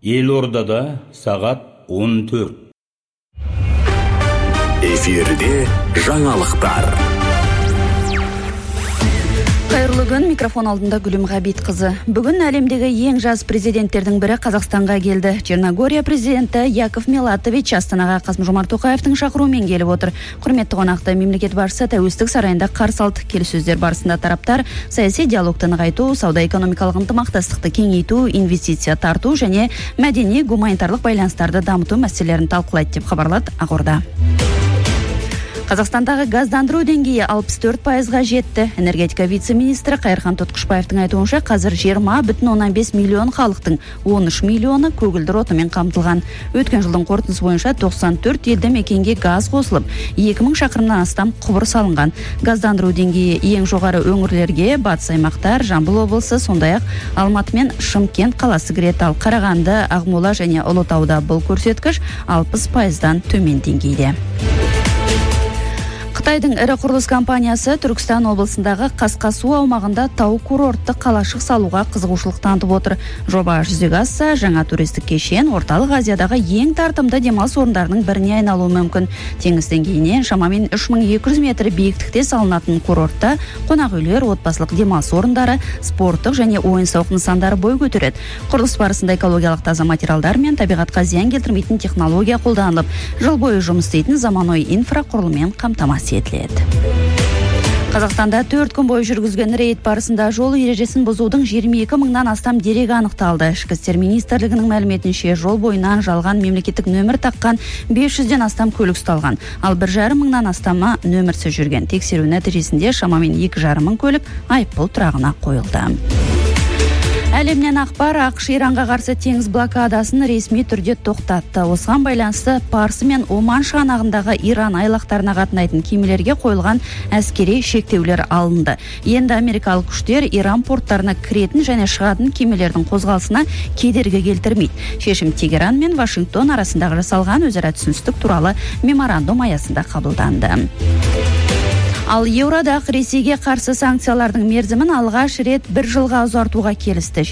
Елордада сағат 14. Эфирде жаңалықтар. Қайырлы күн, микрофон алдында Гүлім Ғабит қызы. Бүгін әлемдегі ең жас президенттердің бірі Қазақстанға келді. Черногория президенті Яков Милатович Астанаға Қасым-Жомарт Тоқаевтың шақыруымен келіп отыр. Құрметті қонақты мемлекет басшысы Тәуелсіздік сарайында қарсы алды. Келіссөздер барысында тараптар саяси диалогты нығайту, сауда-экономикалық ынтымақтастықты кеңейту, инвестиция тарту және мәдени-гуманитарлық байланыстарды дамыту мәселелерін талқылайды деп хабарлады Ақорда. Қазақстандағы газдандыру деңгейі 64%-ға жетті. Энергетика вице-министрі Қайырхан Тұтқышбаевтың айтуынша, қазір 20,15 миллион халықтың 13 миллионы көгілдір отынмен қамтылған. Өткен жылдың қорытындысы бойынша 94 елді мекенге газ қосылып, 2000 шақырымнан астам құбыр салынған. Газдандыру деңгейі ең жоғары өңірлерге батыс аймақтар, Жамбыл облысы, сондай-ақ Алматы мен Шымкент қаласы кіреді. Ал Қарағанды, Ақмола және Ұлытауда бұл көрсеткіш 60%-дан төмен деңгейде. Қытайдың ірі құрылыс компаниясы Түркістан облысындағы Қасқасу аумағында тау курортты қалашық салуға қызығушылық танытып отыр. Жоба жүзеге асса, жаңа туристік кешен орталық Азиядағы ең тартымды демалыс орындарының біріне айналуы мүмкін. Теңіз деңгейінен шамамен 3200 метр биіктікте салынатын курортта қонақ үйлер, отбасылық демалыс орындары, спорттық және ойын-сауық нысандары бой көтереді. Құрылыс барысында экологиялық таза материалдар мен табиғатқа зиян келтірмейтін технология қолданылып, жыл бойы жұмыс істейтін заманауи инфрақұрылыммен қамтамасыз етіледі. Қазақстанда 4 күн бойы жүргізген рейд барысында жол ережесін бұзудың 22 мыңнан астам дерегі анықталды. Ішкі істер министрлігінің мәліметінше, жол бойынан жалған мемлекеттік нөмір таққан 500-ден астам көлік ұсталған. Ал 1,5 мыңнан астамы нөмірсіз жүрген. Тексеру нәтижесінде шамамен 2,5 мың көлік айыппұл тұрағына қойылды. Әлемнен ақпар, ақш Иранға қарсы теңіз блокадасын ресми түрде тоқтатты. Осыған байланысты Парсы мен Оман шығанағындағы Иран айлақтарына қатынайтын кемелерге қойылған әскери шектеулер алынды. Енді америкалық күштер Иран порттарына кіретін және шығатын кемелердің қозғалысына кедергі келтірмейді. Шешім Тегеран мен Вашингтон арасындағы жасалған өзара түсіністік туралы меморандум аясында қабылданды. Ал Еуроодақ Ресейге қарсы санкциялардың мерзімін алғаш рет 1 жылға ұзартуға келісті.